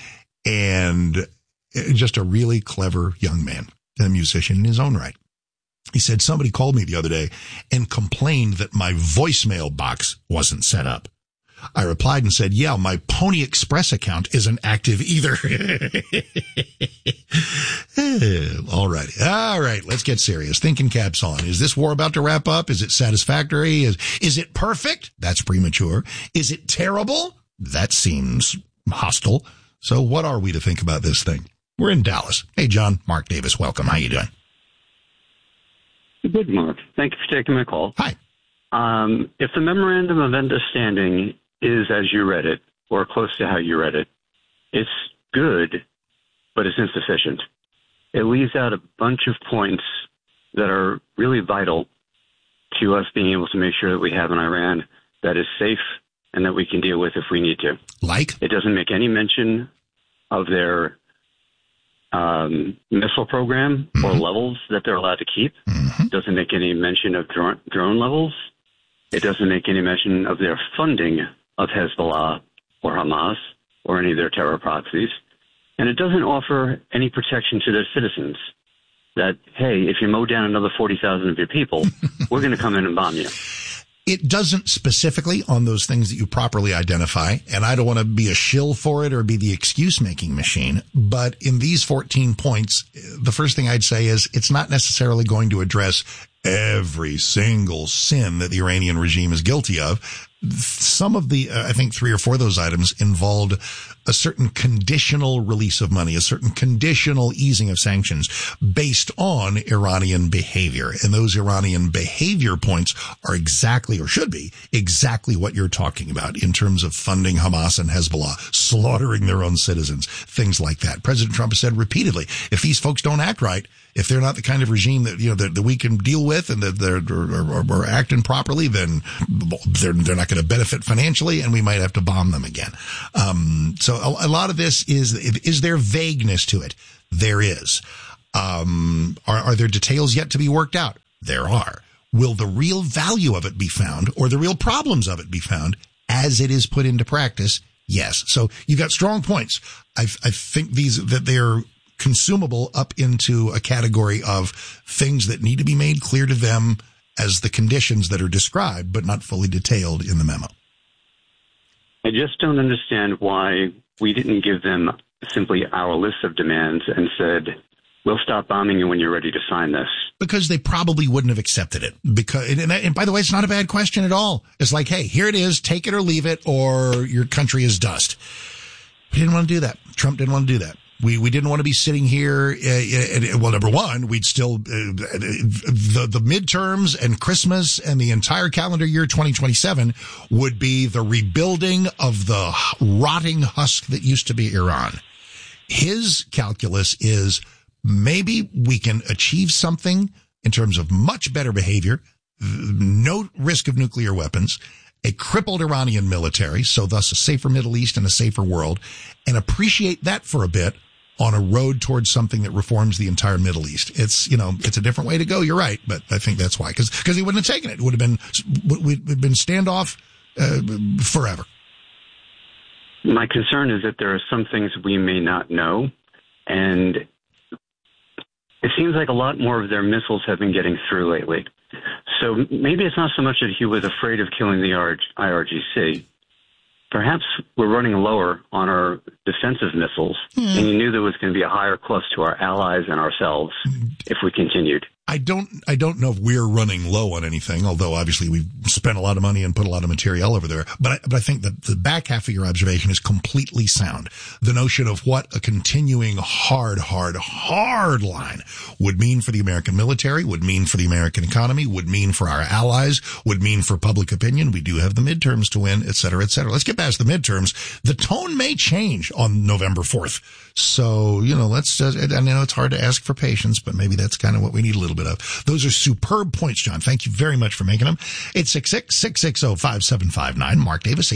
And just a really clever young man and a musician in his own right. He said, somebody called me the other day and complained that my voicemail box wasn't set up. I replied and said, yeah, my Pony Express account isn't active either. All right. Let's get serious. Thinking caps on. Is this war about to wrap up? Is it satisfactory? Is it perfect? That's premature. Is it terrible? That seems hostile. So what are we to think about this thing? We're in Dallas. Hey, John. Mark Davis, welcome. How you doing? Good, Mark. Thank you for taking my call. Hi. If the memorandum of understanding is as you read it, or close to how you read it, it's good, but it's insufficient. It leaves out a bunch of points that are really vital to us being able to make sure that we have an Iran that is safe and that we can deal with if we need to. Like? It doesn't make any mention of their missile program or levels that they're allowed to keep. It doesn't make any mention of drone levels. It doesn't make any mention of their funding of Hezbollah or Hamas or any of their terror proxies. And it doesn't offer any protection to their citizens that, hey, if you mow down another 40,000 of your people, we're going to come in and bomb you. It doesn't specifically on those things that you properly identify, and I don't want to be a shill for it or be the excuse-making machine, but in these 14 points, the first thing I'd say is it's not necessarily going to address every single sin that the Iranian regime is guilty of. Some of the, I think 3 or 4 of those items involved a certain conditional release of money, a certain conditional easing of sanctions based on Iranian behavior. And those Iranian behavior points are exactly, or should be, exactly what you're talking about in terms of funding Hamas and Hezbollah, slaughtering their own citizens, things like that. President Trump has said repeatedly, if these folks don't act right, if they're not the kind of regime that, that we can deal with and that they're acting properly, then they're not going to benefit financially and we might have to bomb them again. So a lot of this is there vagueness to it? There is. Are there details yet to be worked out? There are. Will the real value of it be found, or the real problems of it be found as it is put into practice? Yes. So you've got strong points. I think that they're consumable up into a category of things that need to be made clear to them as the conditions that are described, but not fully detailed in the memo. I just don't understand why we didn't give them simply our list of demands and said, we'll stop bombing you when you're ready to sign this. Because they probably wouldn't have accepted it. And by the way, it's not a bad question at all. It's like, hey, here it is, take it or leave it, or your country is dust. We didn't want to do that. Trump didn't want to do that. We didn't want to be sitting here. Well, number one, we'd still, the midterms and Christmas and the entire calendar year 2027 would be the rebuilding of the rotting husk that used to be Iran. His calculus is maybe we can achieve something in terms of much better behavior, no risk of nuclear weapons, a crippled Iranian military, so thus a safer Middle East and a safer world, and appreciate that for a bit on a road towards something that reforms the entire Middle East. It's a different way to go. You're right. But I think that's why. Cause he wouldn't have taken it. It would have been standoff, forever. My concern is that there are some things we may not know. And it seems like a lot more of their missiles have been getting through lately. So maybe it's not so much that he was afraid of killing the IRGC. Perhaps we're running lower on our defensive missiles, and he knew there was going to be a higher cost to our allies and ourselves if we continued. I don't know if we're running low on anything, although obviously we've spent a lot of money and put a lot of material over there. But I think that the back half of your observation is completely sound. The notion of what a continuing hard line would mean for the American military, would mean for the American economy, would mean for our allies, would mean for public opinion. We do have the midterms to win, et cetera, et cetera. Let's get past the midterms. The tone may change on November 4th. So, let's just, I know it's hard to ask for patience, but maybe that's kind of what we need a little bit of. Those are superb points, John. Thank you very much for making them. 866-660-5759. Mark Davis,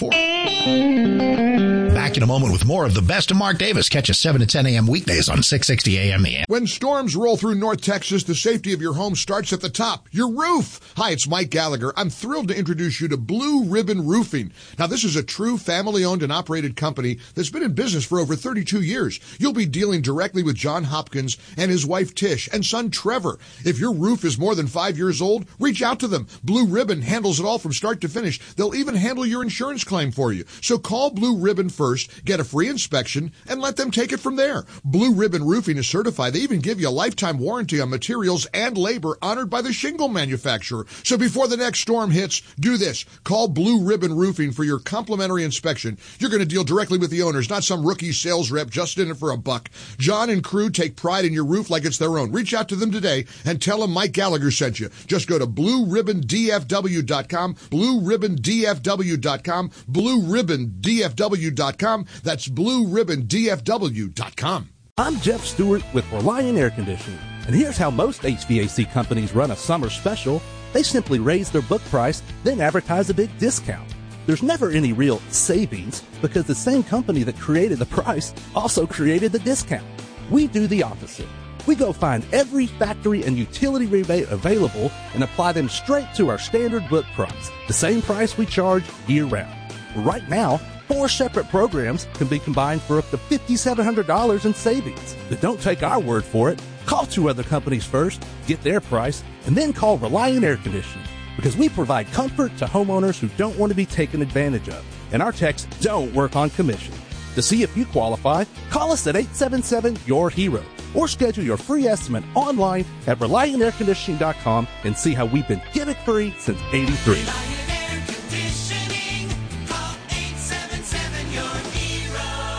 824. Back in a moment with more of the best of Mark Davis. Catch us 7 to 10 a.m. weekdays on 660 a.m. The Answer. When storms roll through North Texas, the safety of your home starts at the top, your roof. Hi, it's Mike Gallagher. I'm thrilled to introduce you to Blue Ribbon Roofing. Now, this is a true family-owned and operated company that's been in business for over 32 years. You'll be dealing directly with John Hopkins and his wife Tish and son Trevor. If your roof is more than 5 years old, reach out to them. Blue Ribbon handles it all from start to finish. They'll even handle your insurance claim for you. So call Blue Ribbon first, get a free inspection, and let them take it from there. Blue Ribbon Roofing is certified. They even give you a lifetime warranty on materials and labor honored by the shingle manufacturer. So before the next storm hits, do this. Call Blue Ribbon Roofing for your complimentary inspection. You're going to deal directly with the owners, not some rookie sales rep just in it for a buck. John and crew take pride in your roof like it's their own. Reach out to them today and tell them Mike Gallagher sent you. Just go to blueribbondfw.com, blueribbondfw.com, blueribbondfw.com. That's blueribbondfw.com. I'm Jeff Stewart with Reliant Air Conditioning, and here's how most HVAC companies run a summer special. They simply raise their book price, then advertise a big discount. There's never any real savings because the same company that created the price also created the discount. We do the opposite. We go find every factory and utility rebate available and apply them straight to our standard book price, the same price we charge year-round. Right now, 4 separate programs can be combined for up to $5,700 in savings. But don't take our word for it. Call 2 other companies first, get their price, and then call Reliant Air Conditioning. Because we provide comfort to homeowners who don't want to be taken advantage of. And our techs don't work on commission. To see if you qualify, call us at 877-YOUR-HERO or schedule your free estimate online at ReliantAirConditioning.com and see how we've been gimmick-free since '83. Call 877-YOUR-HERO.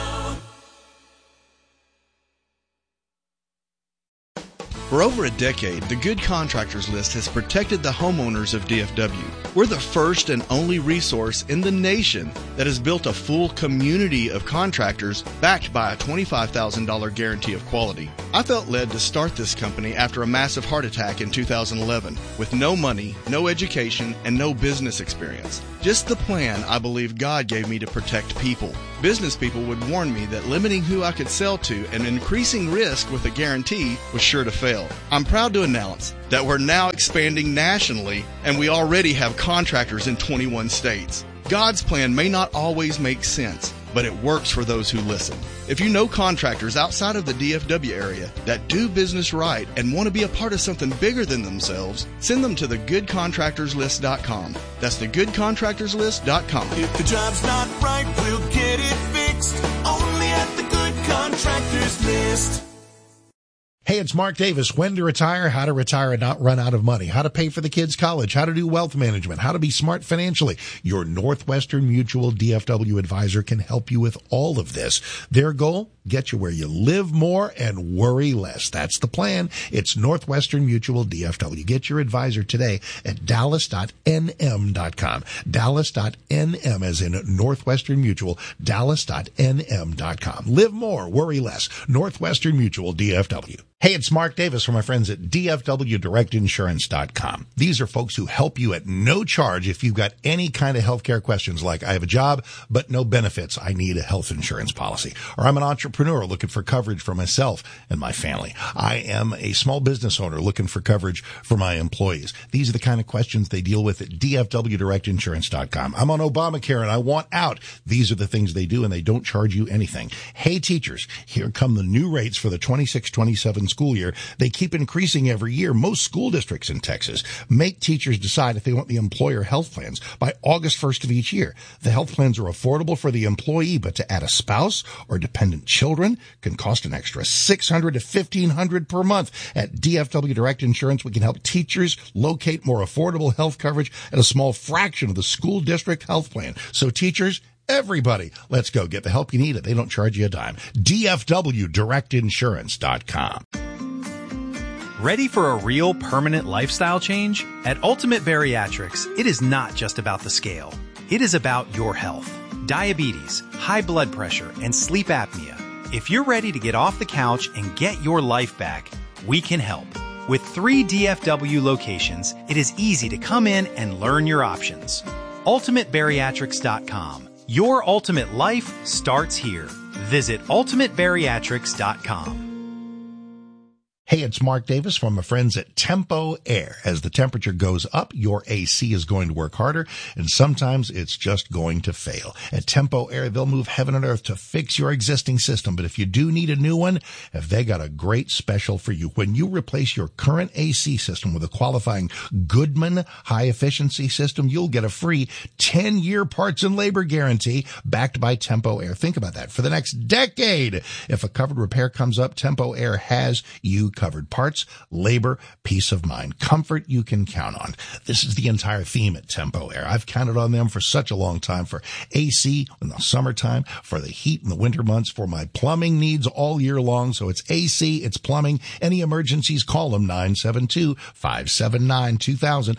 For over a decade, the Good Contractors List has protected the homeowners of DFW. We're the first and only resource in the nation that has built a full community of contractors backed by a $25,000 guarantee of quality. I felt led to start this company after a massive heart attack in 2011 with no money, no education, and no business experience. Just the plan I believe God gave me to protect people. Business people would warn me that limiting who I could sell to and increasing risk with a guarantee was sure to fail. I'm proud to announce that we're now expanding nationally, and we already have contractors in 21 states. God's plan may not always make sense, but it works for those who listen. If you know contractors outside of the DFW area that do business right and want to be a part of something bigger than themselves, send them to thegoodcontractorslist.com. That's thegoodcontractorslist.com. If the job's not right, we'll get it fixed. Only at the Good Contractors List. Hey, it's Mark Davis. When to retire, how to retire and not run out of money, how to pay for the kids' college, how to do wealth management, how to be smart financially. Your Northwestern Mutual DFW advisor can help you with all of this. Their goal? Get you where you live more and worry less. That's the plan. It's Northwestern Mutual DFW. Get your advisor today at dallas.nm.com. Dallas.nm as in Northwestern Mutual, dallas.nm.com. Live more, worry less. Northwestern Mutual DFW. Hey, it's Mark Davis from my friends at DFWDirectInsurance.com. These are folks who help you at no charge if you've got any kind of healthcare questions like, I have a job, but no benefits. I need a health insurance policy. Or I'm an entrepreneur looking for coverage for myself and my family. I am a small business owner looking for coverage for my employees. These are the kind of questions they deal with at DFWDirectInsurance.com. I'm on Obamacare and I want out. These are the things they do, and they don't charge you anything. Hey, teachers, here come the new rates for the 26-27 school year. They keep increasing every year. Most school districts in Texas make teachers decide if they want the employer health plans by August 1st of each year. The health plans are affordable for the employee, but to add a spouse or dependent children can cost an extra $600 to $1,500 per month. At DFW Direct Insurance, we can help teachers locate more affordable health coverage at a small fraction of the school district health plan. So teachers, everybody, let's go get the help you need. They don't charge you a dime. DFWDirectInsurance.com. Ready for a real permanent lifestyle change? At Ultimate Bariatrics, it is not just about the scale. It is about your health. Diabetes, high blood pressure, and sleep apnea. If you're ready to get off the couch and get your life back, we can help. With 3 DFW locations, it is easy to come in and learn your options. UltimateBariatrics.com. Your ultimate life starts here. Visit UltimateBariatrics.com. Hey, it's Mark Davis from my friends at Tempo Air. As the temperature goes up, your AC is going to work harder, and sometimes it's just going to fail. At Tempo Air, they'll move heaven and earth to fix your existing system. But if you do need a new one, they got a great special for you. When you replace your current AC system with a qualifying Goodman high-efficiency system, you'll get a free 10-year parts and labor guarantee backed by Tempo Air. Think about that. For the next decade, if a covered repair comes up, Tempo Air has you covered. Parts, labor, peace of mind, comfort you can count on. This is the entire theme at Tempo Air. I've counted on them for such a long time, for AC in the summertime, for the heat in the winter months, for my plumbing needs all year long. So it's AC, it's plumbing. Any emergencies, call them 972-579-2000,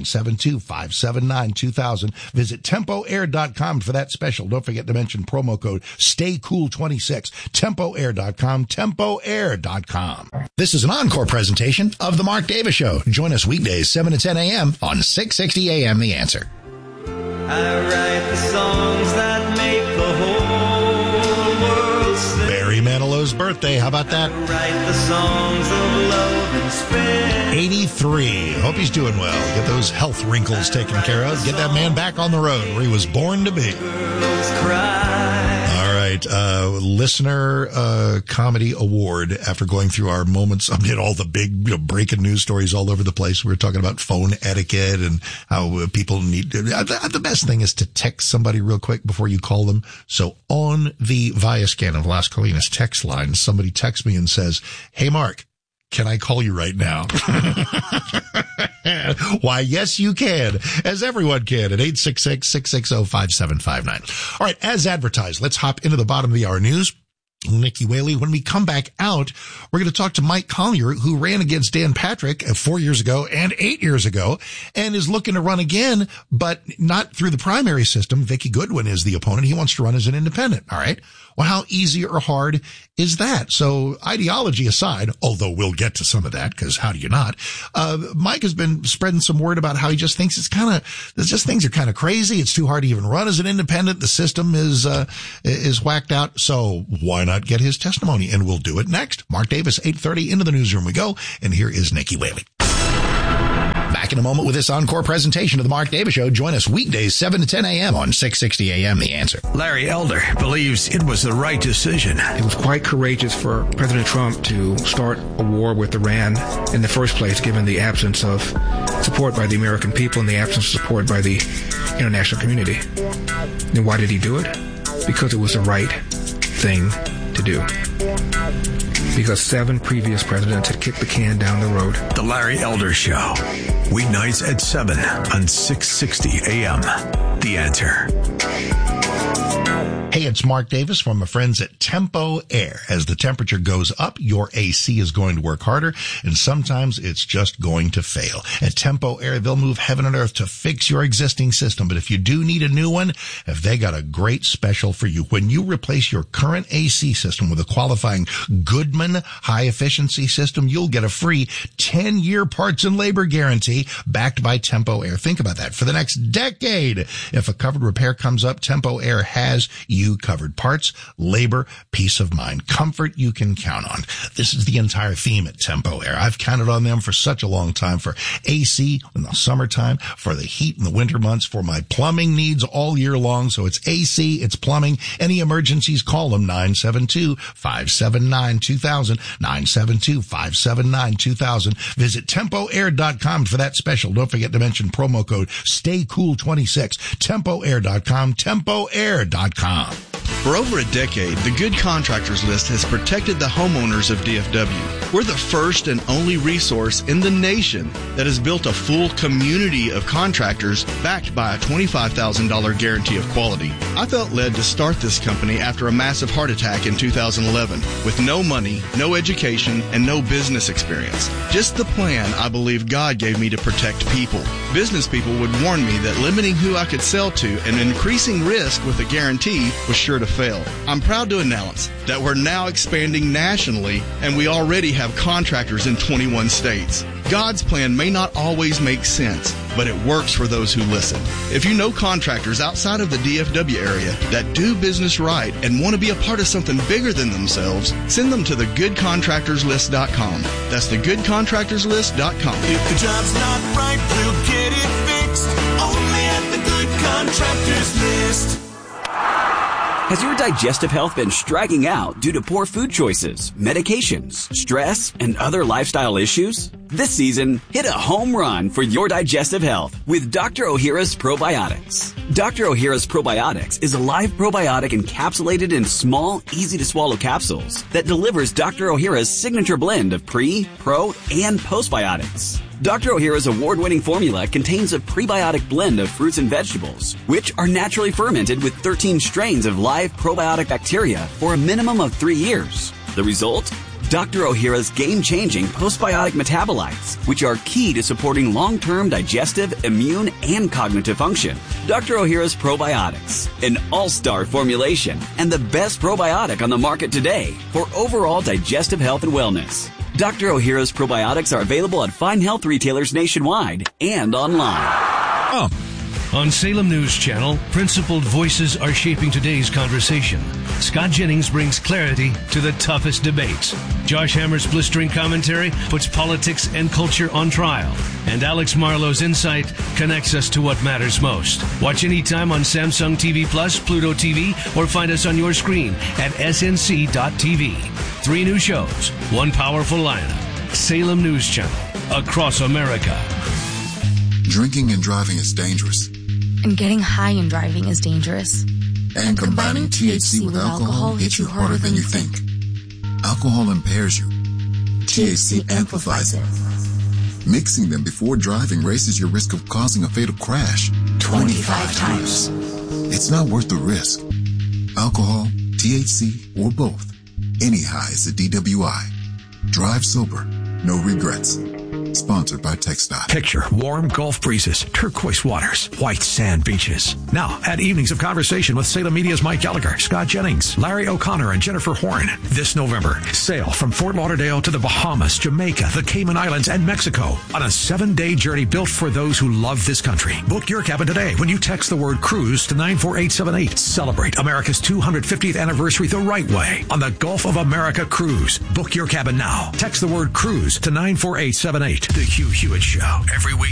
972-579-2000. Visit TempoAir.com for that special. Don't forget to mention promo code STAYCOOL26. TempoAir.com, TempoAir.com. This is an encore presentation of The Mark Davis Show. Join us weekdays, 7 to 10 a.m. on 660 a.m. The Answer. I write the songs that make the whole world sing. Barry Manilow's birthday. How about that? I write the songs of love and spin. 83. Hope he's doing well. Get those health wrinkles taken care of. Get that man back on the road where he was born to be. Girls cry. Listener comedy award after going through our moments amid all the big breaking news stories all over the place. We were talking about phone etiquette and how people need to, the best thing is to text somebody real quick before you call them. So on the Viascan of Las Colinas text line, somebody texts me and says, "Hey Mark, can I call you right now?" Why, yes, you can, as everyone can, at 866-660-5759. All right, as advertised, let's hop into the bottom of the hour news. Nikki Whaley. When we come back out, we're going to talk to Mike Collier, who ran against Dan Patrick 4 years ago and 8 years ago, and is looking to run again, but not through the primary system. Vicki Goodwin is the opponent. He wants to run as an independent. All right. Well, how easy or hard is that? So ideology aside, although we'll get to some of that, because how do you not? Mike has been spreading some word about how he just thinks things are kind of crazy. It's too hard to even run as an independent. The system is whacked out. So why not get his testimony? And we'll do it next. Mark Davis, 8:30, into the newsroom we go. And here is Nikki Whaley. Back in a moment with this encore presentation of the Mark Davis Show. Join us weekdays 7 to 10 a.m. on 660 a.m. The Answer. Larry Elder believes it was the right decision. It was quite courageous for President Trump to start a war with Iran in the first place, given the absence of support by the American people and the absence of support by the international community. And why did he do it? Because it was the right thing to do. Because 7 previous presidents had kicked the can down the road. The Larry Elder Show. Weeknights at 7 on 660 a.m. The Answer. Hey, it's Mark Davis from my friends at Tempo Air. As the temperature goes up, your AC is going to work harder, and sometimes it's just going to fail. At Tempo Air, they'll move heaven and earth to fix your existing system. But if you do need a new one, they got a great special for you. When you replace your current AC system with a qualifying Goodman high-efficiency system, you'll get a free 10-year parts and labor guarantee backed by Tempo Air. Think about that. For the next decade, if a covered repair comes up, Tempo Air has you covered. Parts, labor, peace of mind, comfort you can count on. This is the entire theme at Tempo Air. I've counted on them for such a long time, for AC in the summertime, for the heat in the winter months, for my plumbing needs all year long. So it's AC, it's plumbing. Any emergencies, call them 972-579-2000, 972-579-2000. Visit TempoAir.com for that special. Don't forget to mention promo code STAYCOOL26. TempoAir.com, TempoAir.com. For over a decade, the Good Contractors List has protected the homeowners of DFW. We're the first and only resource in the nation that has built a full community of contractors backed by a $25,000 guarantee of quality. I felt led to start this company after a massive heart attack in 2011 with no money, no education, and no business experience. Just the plan I believe God gave me to protect people. Business people would warn me that limiting who I could sell to and increasing risk with a guarantee was sure to fail. I'm proud to announce that we're now expanding nationally, and we already have contractors in 21 states. God's plan may not always make sense, but it works for those who listen. If you know contractors outside of the DFW area that do business right and want to be a part of something bigger than themselves, send them to thegoodcontractorslist.com. That's thegoodcontractorslist.com. If the job's not right, we'll get it fixed. Only at the Good Contractors List. Has your digestive health been striking out due to poor food choices, medications, stress, and other lifestyle issues? This season, hit a home run for your digestive health with Dr. Ohhira's Probiotics. Dr. Ohhira's Probiotics is a live probiotic encapsulated in small, easy-to-swallow capsules that delivers Dr. Ohhira's signature blend of pre, pro, and postbiotics. Dr. Ohhira's award-winning formula contains a prebiotic blend of fruits and vegetables, which are naturally fermented with 13 strains of live probiotic bacteria for a minimum of 3 years. The result? Dr. Ohhira's game-changing postbiotic metabolites, which are key to supporting long-term digestive, immune, and cognitive function. Dr. Ohhira's Probiotics, an all-star formulation and the best probiotic on the market today for overall digestive health and wellness. Dr. Ohhira's Probiotics are available at fine health retailers nationwide and online. On Salem News Channel, principled voices are shaping today's conversation. Scott Jennings brings clarity to the toughest debates. Josh Hammer's blistering commentary puts politics and culture on trial. And Alex Marlowe's insight connects us to what matters most. Watch anytime on Samsung TV Plus, Pluto TV, or find us on your screen at snc.tv. 3 new shows, 1 powerful lineup. Salem News Channel, across America. Drinking and driving is dangerous. And getting high and driving is dangerous. And combining THC with alcohol hits you harder than you think. Alcohol impairs you. THC amplifies it. Mixing them before driving raises your risk of causing a fatal crash 25 times. It's not worth the risk. Alcohol, THC, or both. Any high is a DWI. Drive sober, no regrets. Sponsored by TxDOT. Picture warm Gulf breezes, turquoise waters, white sand beaches. Now, at Evenings of Conversation with Salem Media's Mike Gallagher, Scott Jennings, Larry O'Connor, and Jennifer Horn. This November, sail from Fort Lauderdale to the Bahamas, Jamaica, the Cayman Islands, and Mexico on a 7-day journey built for those who love this country. Book your cabin today when you text the word cruise to 94878. Celebrate America's 250th anniversary the right way on the Gulf of America Cruise. Book your cabin now. Text the word cruise to 94878. The Hugh Hewitt Show, every week